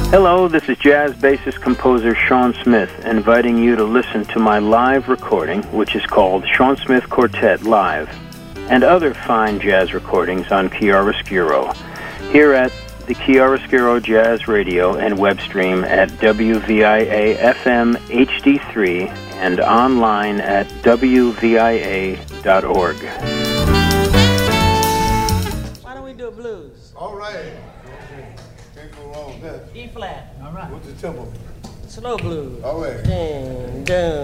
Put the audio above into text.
Hello, this is jazz bassist composer Sean Smith, inviting you to listen to my live recording, which is called Sean Smith Quartet Live, and other fine jazz recordings on Chiaroscuro, here at the Chiaroscuro Jazz Radio and web stream at WVIA FM HD3 and online at WVIA.org. Why don't we do a blues? All right. Can't go wrong with that. E flat. All right. What's the tempo? Slow blues. All right. Ding, ding.